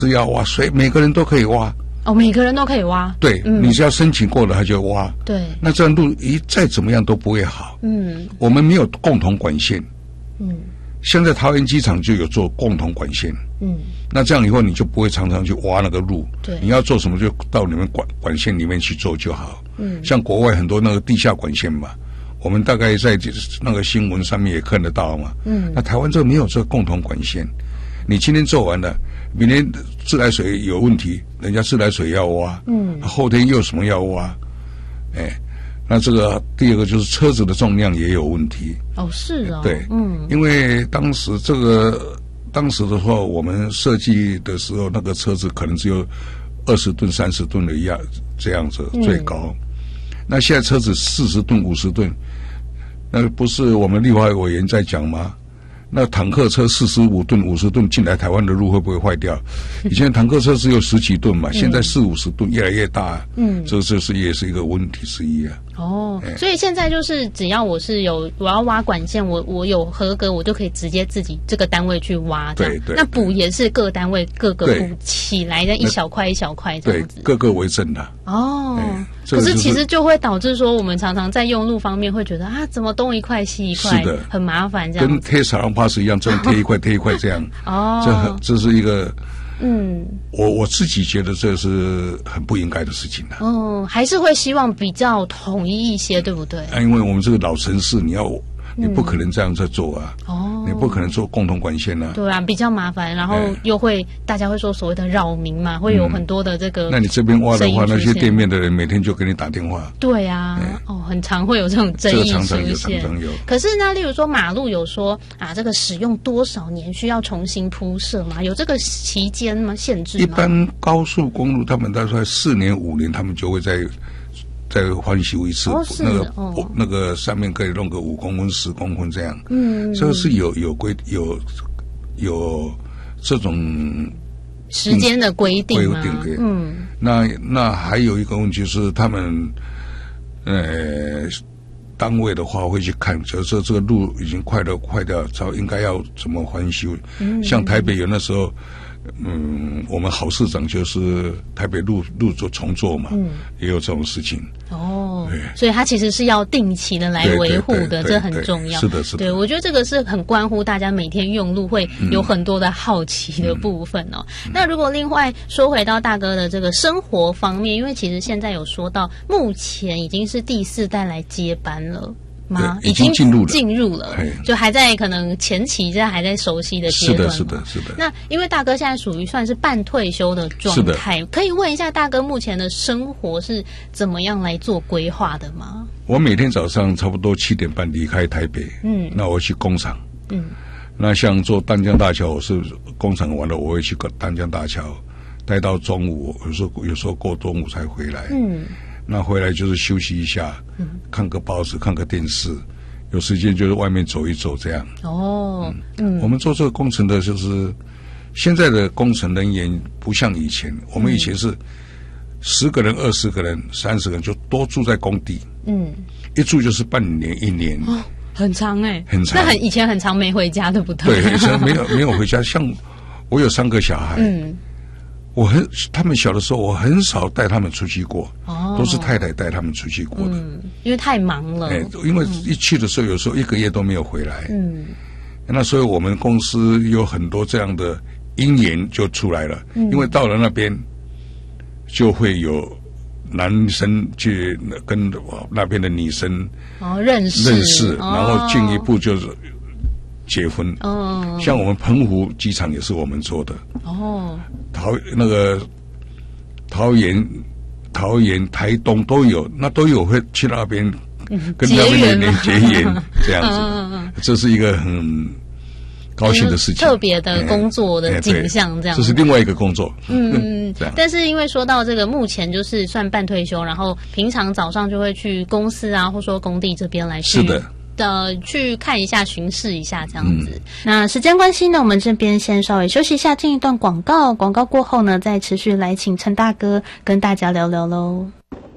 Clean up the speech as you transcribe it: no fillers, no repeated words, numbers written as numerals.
是要挖，所以每个人都可以挖。 哦，每个人都可以挖。 对，你只要申请过了，他就挖。 对， 那这样路再怎么样都不会好。我们没有共同管线。现在桃园机场就有做共同管线。那这样以后你就不会常常去挖那个路。对，你要做什么就到你们管线里面去做就好。像国外很多那个地下管线嘛，我们大概在那个新闻上面也看得到嘛。那台湾这没有这个共同管线，你今天做完了。明天自来水有问题，人家自来水要挖，后天又有什么要挖，那这个第二个就是车子的重量也有问题。哦，是啊，对，因为当时的话，我们设计的时候，那个车子可能只有20吨、30吨的这样子最高，那现在车子40吨、50吨，那不是我们立法委员在讲吗？那坦克车45吨、50吨进来台湾的路会不会坏掉？以前坦克车只有10几吨嘛，现在40、50吨越来越大，这是也是一个问题之一啊。哦， 所以现在就是只要我要挖管线，我有合格，我就可以直接自己这个单位去挖。对对。那补也是各单位各个补起来的一小块一小块这样子。 对，各个为政的。哦。 可是其实就会导致说，我们常常在用路方面会觉得啊，怎么东一块西一块，是的，很麻烦这样。 跟贴小龙 pass 一样，这样贴一块贴一块这样。哦。这是一个。我自己觉得这是很不应该的事情的。 还是会希望比较统一一些，对不对？ 因为我们这个老城市，你不可能这样在做啊。你不可能做共同管线啊。对啊，比较麻烦，然后又会大家会说所谓的扰民嘛，会有很多的这个。 那你这边挖的话，那些店面的人每天就给你打电话。 对啊，很常会有这种争议出现。 常常有。 可是呢，例如说马路有说啊，这个使用多少年需要重新铺设嘛？有这个期间吗？限制吗？ 一般高速公路他们大概4年5年，他们就会再翻修一次。那个上面可以弄个5公分、10公分这样。这个是有这种时间的规定吗？ 那还有一个问题是他们单位的话会去看，就是说这个路已经坏掉，应该要怎么翻修。像台北有那时候。我们郝市长就是台北路做重做嘛，也有这种事情。 所以他其实是要定期的来维护的，这很重要。 是的，是的。 对，我觉得这个是很关乎大家每天用路会有很多的好奇的部分哦。那如果另外说回到大哥的这个生活方面，因为其实现在有说到，目前已经是第4代来接班了。 已经进入了，就还在可能前期，这还在熟悉的阶段。 是的。 那因为大哥现在属于算是半退休的状态，可以问一下大哥目前的生活是怎么样来做规划的吗？ 我每天早上差不多7点半离开台北，那我去工厂，那像做淡江大桥，我是工厂完了，我会去淡江大桥，待到中午，有时候过中午才回来，那回来就是休息一下，看个报纸，看个电视，有时间就是外面走一走这样。我们做这个工程的，就是现在的工程人员不像以前，我们以前是10个人、20个人、30个人就多住在工地，一住就是半年、1年， 很长很长。那以前很长没回家，对不对？ 对，以前没有回家。像我有3个小孩，他们小的时候，我很少带他们出去过，都是太太带他们出去过的。 因为太忙了。 因为一去的时候，有时候1个月都没有回来。那所以我们公司有很多这样的因缘就出来了。因为到了那边，就会有男生去跟那边的女生认识， 然后进一步就是结婚。像我们澎湖机场也是我们做的。桃园、台东都有，那都有会去那边跟那边的人结缘，这样子。这是一个很高兴的事情， 特别的工作的景象，这样。 这是另外一个工作。 但是因为说到这个，目前就是算半退休，然后平常早上就会去公司啊，或说工地这边来。 是的。 去看一下、巡视一下这样子。那时间关系呢，我们这边先稍微休息一下，进一段广告。广告过后呢，再持续来请陈大哥跟大家聊聊喽。